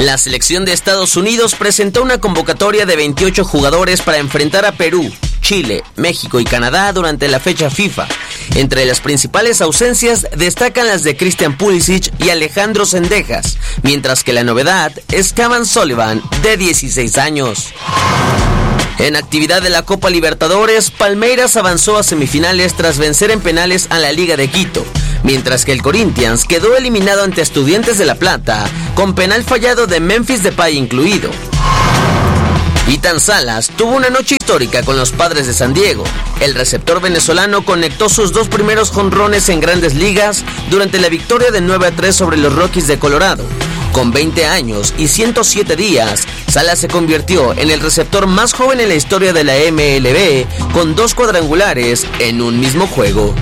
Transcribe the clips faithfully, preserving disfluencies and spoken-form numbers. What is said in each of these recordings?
La selección de Estados Unidos presentó una convocatoria de veintiocho jugadores para enfrentar a Perú, Chile, México y Canadá durante la fecha FIFA. Entre las principales ausencias destacan las de Christian Pulisic y Alejandro Sendejas, mientras que la novedad es Cavan Sullivan, de dieciséis años. En actividad de la Copa Libertadores, Palmeiras avanzó a semifinales tras vencer en penales a la Liga de Quito, mientras que el Corinthians quedó eliminado ante Estudiantes de La Plata, con penal fallado de Memphis Depay incluido. Ethan Salas tuvo una noche histórica con los Padres de San Diego. El receptor venezolano conectó sus dos primeros jonrones en Grandes Ligas durante la victoria de nueve a tres sobre los Rockies de Colorado. Con veinte años y ciento siete días, Salas se convirtió en el receptor más joven en la historia de la M L B, con dos cuadrangulares en un mismo juego.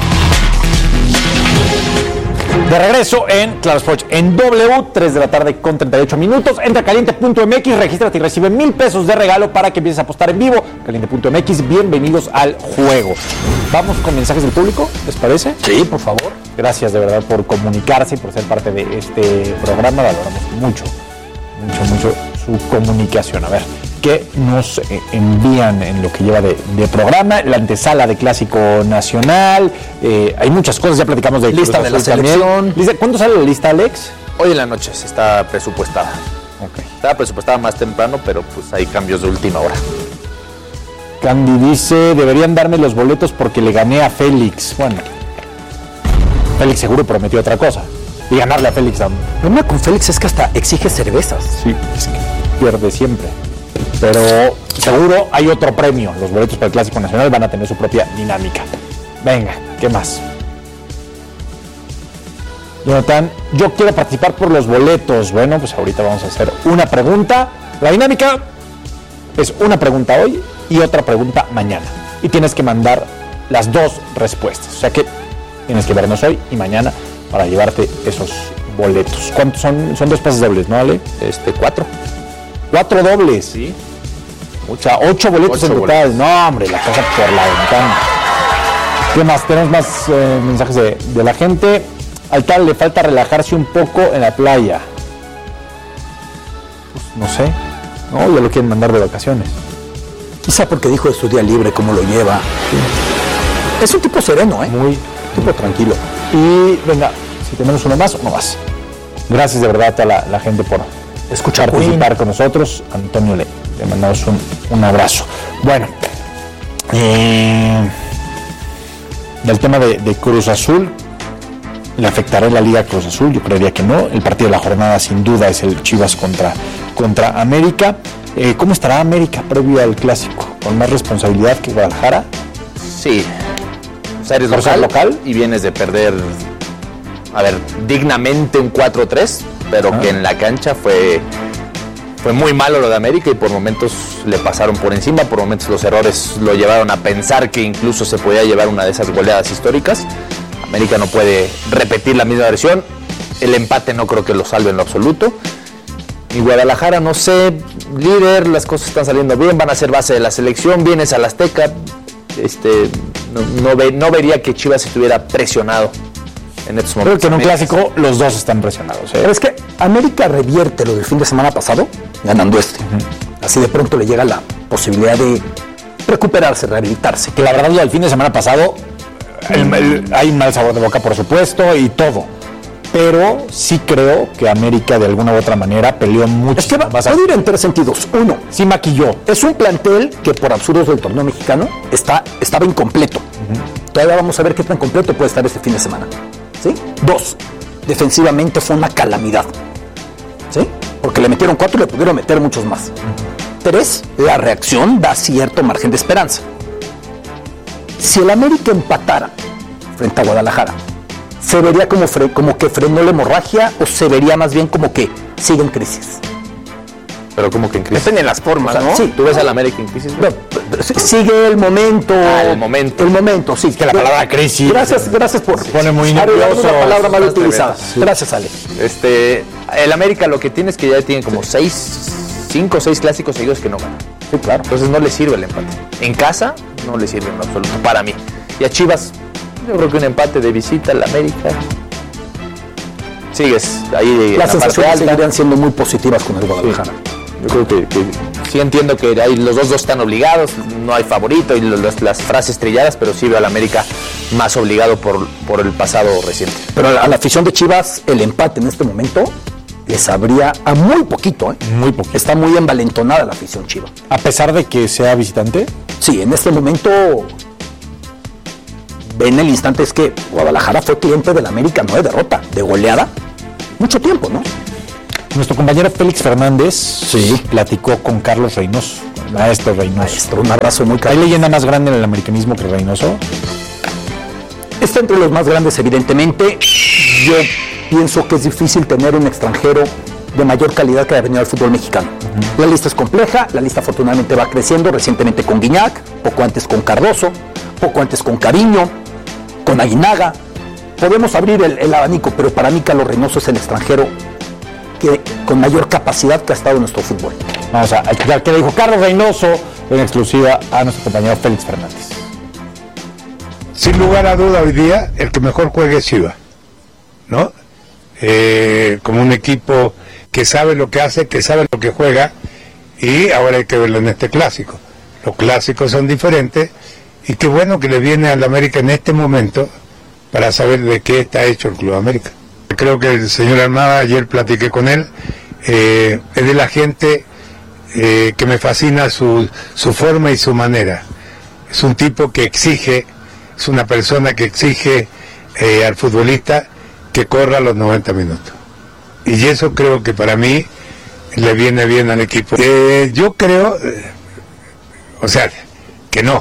De regreso en Claro Sports en W, tres de la tarde con treinta y ocho minutos. Entra a caliente punto m x, regístrate y recibe mil pesos de regalo para que empieces a apostar en vivo. caliente punto m x, bienvenidos al juego. Vamos con mensajes del público, ¿les parece? Sí, por favor. Gracias de verdad por comunicarse y por ser parte de este programa. Valoramos mucho, mucho, mucho su comunicación. A ver, ¿qué nos envían en lo que lleva de, de programa? La antesala de Clásico Nacional. Eh, hay muchas cosas, ya platicamos de lista de la selección. ¿Cuándo sale la lista, Alex? Hoy en la noche se está presupuestada. Okay. Estaba presupuestada más temprano, pero pues hay cambios de última hora. Candy dice, deberían darme los boletos porque le gané a Félix. Bueno, Félix seguro prometió otra cosa. Y ganarle a Félix. El problema con Félix es que hasta exige cervezas. Sí, es que pierde siempre. Pero seguro hay otro premio. Los boletos para el Clásico Nacional van a tener su propia dinámica. Venga, ¿qué más? Jonathan, yo quiero participar por los boletos. Bueno, pues ahorita vamos a hacer una pregunta. La dinámica es una pregunta hoy y otra pregunta mañana. Y tienes que mandar las dos respuestas. O sea que tienes que vernos hoy y mañana para llevarte esos boletos. ¿Cuántos son? Son dos pases dobles, ¿no, Ale? Este, cuatro. Cuatro dobles. Sí. Mucha, ocho boletos ocho en total. Boletos. No, hombre, la casa por la ventana. ¿Qué más? Tenemos más eh, mensajes de, de la gente. Al tal le falta relajarse un poco en la playa. Pues, no sé. No, ya lo quieren mandar de vacaciones. Quizá porque dijo de su día libre, cómo lo lleva. Sí. Es un tipo sereno, ¿eh? Muy tipo tranquilo. Y venga, si tenemos uno más, uno más. Gracias de verdad a toda la, la gente por escuchar, participar con nosotros. Antonio, le, le mandamos un, un abrazo. Bueno, eh, del tema de, de Cruz Azul, ¿le afectará la Liga Cruz Azul? Yo creería que no. El partido de la jornada sin duda es el Chivas contra, contra América. Eh, ¿Cómo estará América previo al Clásico? ¿Con más responsabilidad que Guadalajara? Sí. O sea, eres local, local y vienes de perder, a ver, dignamente un cuatro tres, pero ah. que en la cancha fue, fue muy malo lo de América y por momentos le pasaron por encima, por momentos los errores lo llevaron a pensar que incluso se podía llevar una de esas goleadas históricas. América no puede repetir la misma versión, el empate no creo que lo salve en lo absoluto. Y Guadalajara, no sé, líder, las cosas están saliendo bien, van a ser base de la selección, vienes al Azteca, este, no, no, ve, no vería que Chivas estuviera presionado en estos momentos. Creo que en un clásico los dos están presionados. ¿eh? Pero es que América revierte lo del fin de semana pasado ganando este. Uh-huh. Así de pronto le llega la posibilidad de recuperarse, rehabilitarse. Que la verdad lo del fin de semana pasado, el, el, hay un mal sabor de boca por supuesto y todo. Pero sí creo que América de alguna u otra manera peleó mucho. Es que va, puede ir en tres sentidos. Uno, sí maquilló. Es un plantel que por absurdos del torneo mexicano está, estaba incompleto. Uh-huh. Todavía vamos a ver qué tan completo puede estar este fin de semana. ¿Sí? Dos, defensivamente fue una calamidad. ¿Sí? Porque le metieron cuatro y le pudieron meter muchos más. Uh-huh. Tres, la reacción da cierto margen de esperanza. Si el América empatara frente a Guadalajara, ¿se vería como, fre- como que frenó la hemorragia o se vería más bien como que sigue en crisis? Pero como que en crisis. Depende de las formas, o sea, ¿no? Sí. ¿Tú ves al América en crisis? No, sigue el momento. Ah, el momento. El momento, sí. Que la palabra crisis. Gracias, gracias por. Se pone muy nervioso. Una palabra mal utilizada. Sí. Gracias, Ale. Este, el América lo que tiene es que ya tiene como seis, cinco o seis clásicos seguidos que no ganan. Sí, claro. Entonces no le sirve el empate. En casa no le sirve en absoluto, para mí. Y a Chivas, yo creo que un empate de visita al América sigues ahí. Las sensaciones seguirían siendo muy positivas con el Guadalajara. Sí. Yo creo que, que sí entiendo que hay, los dos, dos están obligados, no hay favorito y los, las frases trilladas, pero sí veo al América más obligado por, por el pasado reciente. Pero a la, a la afición de Chivas, el empate en este momento les habría a muy poquito, ¿eh? Muy poquito. Está muy envalentonada la afición Chiva. A pesar de que sea visitante. Sí, en este momento, en el instante es que Guadalajara fue cliente del América, no de derrota, de goleada, mucho tiempo, ¿no? Nuestro compañero Félix Fernández sí. platicó con Carlos Reynoso, maestro Reynoso. Maestro, un abrazo muy caro. ¿Hay leyenda más grande en el americanismo que Reynoso? Está entre los más grandes, evidentemente. Yo pienso que es difícil tener un extranjero de mayor calidad que ha venido al fútbol mexicano. Uh-huh. La lista es compleja, la lista afortunadamente va creciendo, recientemente con Guiñac, poco antes con Cardoso, poco antes con Cariño, con Aguinaga. Podemos abrir el, el abanico, pero para mí Carlos Reynoso es el extranjero que con mayor capacidad que ha estado en nuestro fútbol. Vamos a escuchar qué le dijo Carlos Reynoso en exclusiva a nuestro compañero Félix Fernández. Sin lugar a duda hoy día el que mejor juegue es Chivas, ¿no? Eh, como un equipo que sabe lo que hace, que sabe lo que juega, y ahora hay que verlo en este clásico. Los clásicos son diferentes y qué bueno que le viene al América en este momento para saber de qué está hecho el Club América. Creo que el señor Almada, ayer platiqué con él, eh, es de la gente eh, que me fascina su, su forma y su manera. Es un tipo que exige, es una persona que exige eh, al futbolista que corra los noventa minutos. Y eso creo que para mí le viene bien al equipo. Eh, yo creo, eh, o sea, que no.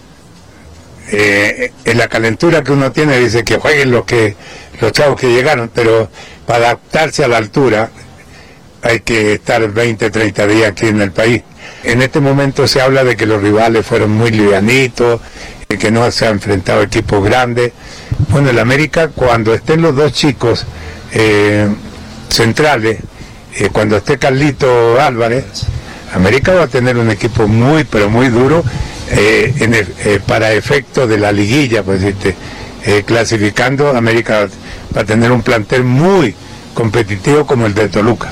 Eh, en la calentura que uno tiene dice que jueguen los que los chavos que llegaron, pero para adaptarse a la altura hay que estar veinte, treinta días aquí en el país. En este momento se habla de que los rivales fueron muy livianitos, que no se ha enfrentado a equipos grandes. Bueno, el América, cuando estén los dos chicos eh, centrales, eh, cuando esté Carlito Álvarez, América va a tener un equipo muy, pero muy duro eh, en el, eh, para efecto de la liguilla, pues decirte, eh, clasificando, América va a tener un plantel muy competitivo como el de Toluca.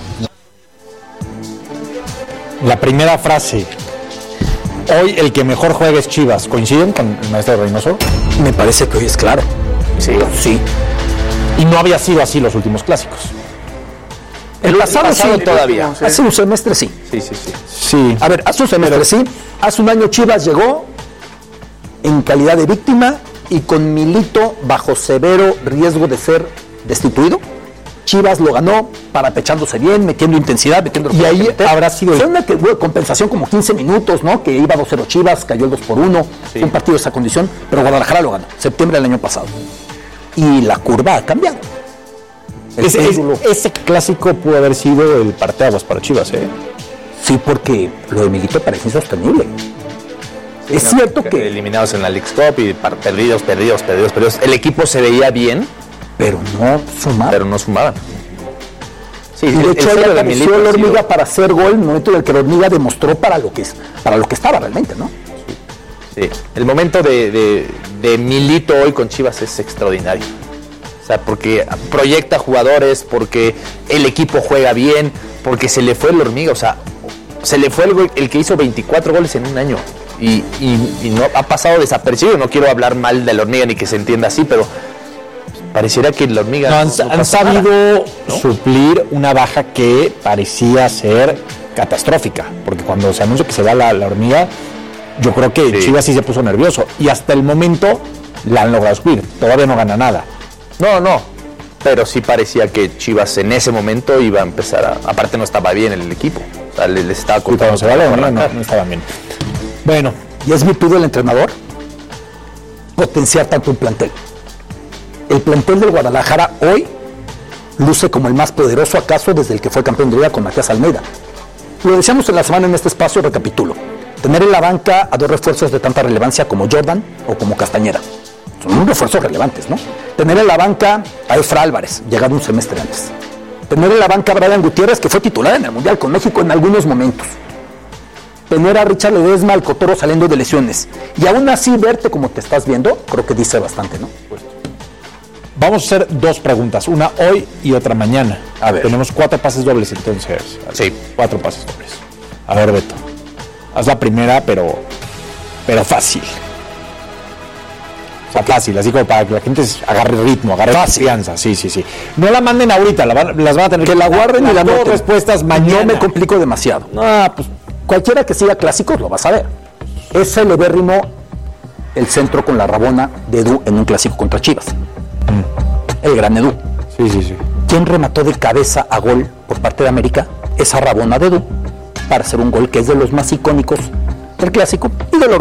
La primera frase: hoy el que mejor juega es Chivas. ¿Coinciden con el maestro Reynoso? Me parece que hoy es claro. Sí, sí. Y no había sido así los últimos clásicos. El pasado, el pasado sí, todavía. Sí. Hace un semestre sí. Sí, sí, sí. Sí. A ver, hace un semestre Pero... sí. Hace un año Chivas llegó en calidad de víctima y con Milito bajo severo riesgo de ser destituido. Chivas lo ganó parapechándose bien, metiendo intensidad, metiendo... Y ahí habrá sido... Fue una que, bueno, compensación como quince minutos, ¿no? Que iba dos cero Chivas, cayó el dos por uno, sí. Fue un partido de esa condición, pero Guadalajara lo ganó, septiembre del año pasado. Y la curva ha cambiado. Ese, es, ese clásico pudo haber sido el parteaguas para Chivas, ¿eh? Sí, porque lo de Milito parece insostenible. Sí, es no, cierto que... Eliminados en la Leagues Cup y perdidos, perdidos, perdidos, perdidos. El equipo se veía bien, pero no sumaban. Pero no sumaban. Sí, y de el, hecho, el apareció la hormiga sido... para hacer gol, en el momento en el que la hormiga demostró para lo que es, para lo que estaba realmente, ¿no? Sí, sí. El momento de, de, de Milito hoy con Chivas es extraordinario. O sea, porque proyecta jugadores, porque el equipo juega bien, porque se le fue la hormiga, o sea, se le fue el, el que hizo veinticuatro goles en un año. Y, y, y no ha pasado desapercibido. No quiero hablar mal de la hormiga ni que se entienda así, pero pareciera que la hormiga... No, han, no han sabido nada, ¿no? suplir una baja que parecía ser catastrófica, porque cuando se anuncia que se va la, la hormiga, yo creo que sí. Chivas sí se puso nervioso, y hasta el momento la han logrado suplir, todavía no gana nada. No, no, pero sí parecía que Chivas en ese momento iba a empezar a... Aparte no estaba bien el equipo, o sea, les le estaba culpando. Se va la hormiga, no, no estaban bien. Bueno, y es virtud del entrenador potenciar tanto un plantel. El plantel del Guadalajara hoy luce como el más poderoso, acaso desde el que fue campeón de liga con Matías Almeida. Lo decíamos en la semana en este espacio, recapitulo. Tener en la banca a dos refuerzos de tanta relevancia como Jordan o como Castañeda. Son refuerzos relevantes, ¿no? Tener en la banca a Efra Álvarez, llegado un semestre antes. Tener en la banca a Brian Gutiérrez, que fue titular en el Mundial con México en algunos momentos. Tener a Richard Ledesma, al Cotoro saliendo de lesiones. Y aún así verte como te estás viendo, creo que dice bastante, ¿no? Pues, Vamos a hacer dos preguntas, una hoy y otra mañana. A ver. Tenemos cuatro pases dobles entonces. Sí. Cuatro pases dobles. A ver, Beto. Haz la primera, pero, pero fácil. O sea, fácil, así como para que la gente agarre ritmo, agarre confianza. Sí, sí, sí. No la manden ahorita, la van, las van a tener Que la guarden y la dos anoten. respuestas mañana. No me complico demasiado. Ah, pues Cualquiera que siga clásicos lo va a saber. Es celebérrimo el centro con la rabona de Edu en un clásico contra Chivas. El gran Edu. sí, sí, sí. ¿Quién remató de cabeza a gol por parte de América? Esa rabona de Edu para hacer un gol que es de los más icónicos del clásico y de los